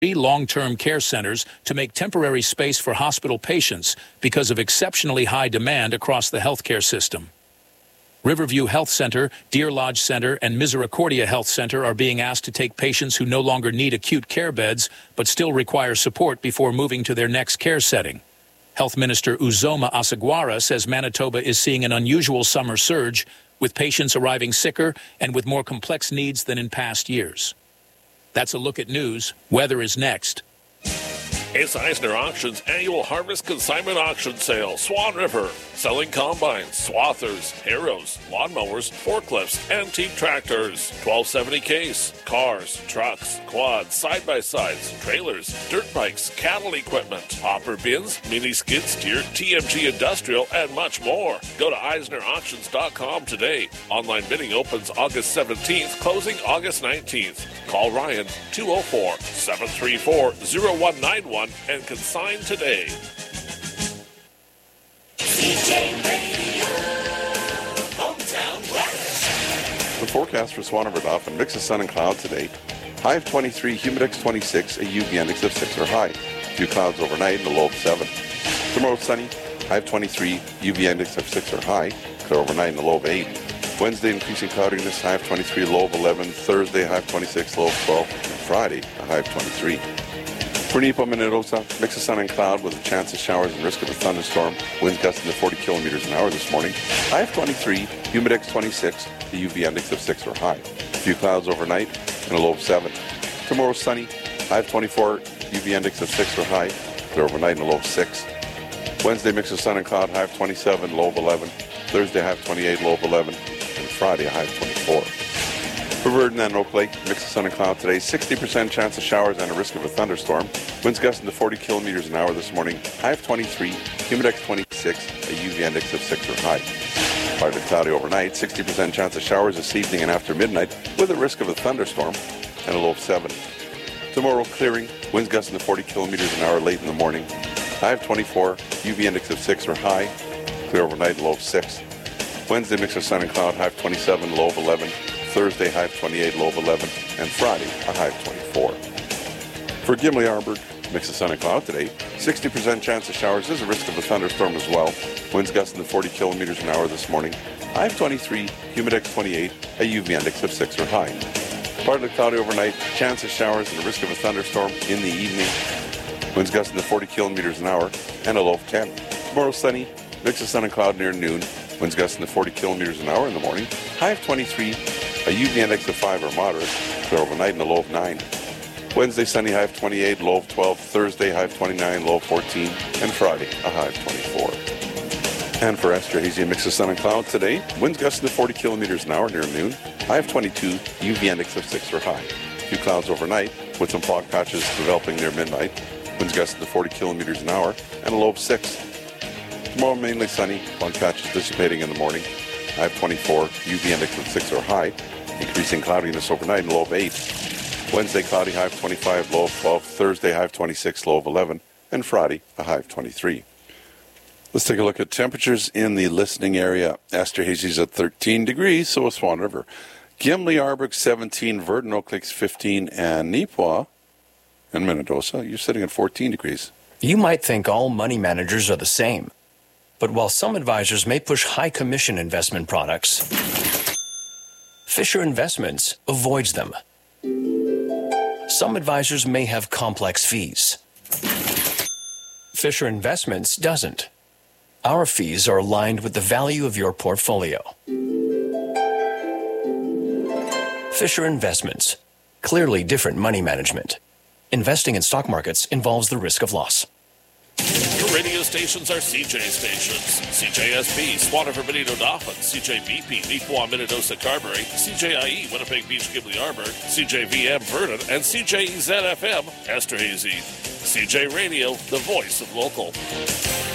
long-term care centers to make temporary space for hospital patients because of exceptionally high demand across the healthcare system. Riverview Health Center, Deer Lodge Center, and Misericordia Health Center are being asked to take patients who no longer need acute care beds but still require support before moving to their next care setting. Health Minister Uzoma Asagwara says Manitoba is seeing an unusual summer surge, with patients arriving sicker and with more complex needs than in past years. That's a look at news. Weather is next. It's Eisner Auctions annual Harvest Consignment Auction Sale, Swan River. Selling combines, swathers, harrows, lawnmowers, forklifts, antique tractors, 1270 case, cars, trucks, quads, side-by-sides, trailers, dirt bikes, cattle equipment, hopper bins, mini skid steer, TMG Industrial, and much more. Go to EisnerAuctions.com today. Online bidding opens August 17th, closing August 19th. Call Ryan 204-734-0191 and consign today. CJ Radio, hometown weather. The forecast for Swan River Dauphin, mix of sun and cloud today. High of 23, humidex 26, a UV index of 6 or high. A few clouds overnight and a low of 7. Tomorrow sunny, high of 23, UV index of 6 or high. Clear overnight and a low of 8. Wednesday increasing cloudiness, high of 23, low of 11. Thursday high of 26, low of 12. And Friday a high of 23. For Nipo Minnedosa, mix of sun and cloud with a chance of showers and risk of a thunderstorm. Winds gusting to 40 kilometers an hour this morning. High of 23, humidex 26, the UV index of 6 or high. A few clouds overnight and a low of 7. Tomorrow sunny, high of 24, UV index of 6 or high. Clear overnight and a low of 6. Wednesday mix of sun and cloud, high of 27, low of 11. Thursday high of 28, low of 11. And Friday a high of 24. For Virden and Oak Lake, mix of sun and cloud today, 60% chance of showers and a risk of a thunderstorm. Winds gusting to 40 kilometers an hour this morning. High of 23, humidex 26, a UV index of 6 or high. Partly cloudy overnight, 60% chance of showers this evening and after midnight with a risk of a thunderstorm and a low of 7. Tomorrow clearing, winds gusting to 40 kilometers an hour late in the morning. High of 24, UV index of 6 or high. Clear overnight, low of 6. Wednesday mix of sun and cloud, high of 27, low of 11. Thursday, high of 28, low of 11, and Friday, a high of 24. For Gimli Arborg, mix of sun and cloud today, 60% chance of showers. There's a risk of a thunderstorm as well. Winds gusting to 40 kilometers an hour this morning. High of 23, humidex 28, a UV index of 6 or high. Partly cloudy overnight, chance of showers and a risk of a thunderstorm in the evening. Winds gusting to 40 kilometers an hour, and a low of 10. Tomorrow sunny, mix of sun and cloud near noon. Winds gusting to 40 kilometers an hour in the morning. High of 23, a UV index of 5 or moderate, clear overnight and a low of 9. Wednesday, sunny, high of 28, low of 12. Thursday, high of 29, low of 14. And Friday, a high of 24. And for Esterhazy, mix of sun and cloud today, winds gusting to 40 kilometers an hour near noon. High of 22, UV index of 6 or high. A few clouds overnight, with some fog patches developing near midnight. Winds gusting to 40 kilometers an hour, and a low of 6. Tomorrow, mainly sunny, fog patches dissipating in the morning. High of 24, UV index of 6 or high, increasing cloudiness overnight and low of 8. Wednesday, cloudy, high of 25, low of 12. Thursday, high of 26, low of 11. And Friday, a high of 23. Let's take a look at temperatures in the listening area. Esterhazy's at 13 degrees, so is Swan River. Gimli Arborg 17, Virden Oak Lakes 15, and Neepawa and Minnedosa, you're sitting at 14 degrees. You might think all money managers are the same. But while some advisors may push high-commission investment products, Fisher Investments avoids them. Some advisors may have complex fees. Fisher Investments doesn't. Our fees are aligned with the value of your portfolio. Fisher Investments. Clearly different money management. Investing in stock markets involves the risk of loss. Your radio stations are CJ stations. CJSB, Swan River, Benito Dauphin, CJBP, Neepawa, Minnedosa, Carberry, CJIE, Winnipeg Beach, Gimli Arborg, CJVM, Virden, and CJEZ-FM, Esterhazy. CJ Radio, the voice of local.